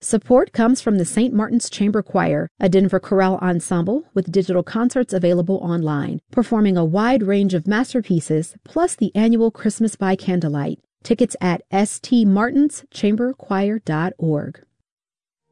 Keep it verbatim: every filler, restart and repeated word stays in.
Support comes from the Saint Martin's Chamber Choir, a Denver chorale ensemble with digital concerts available online, performing a wide range of masterpieces, plus the annual Christmas by Candlelight. Tickets at s t martins chamber choir dot org.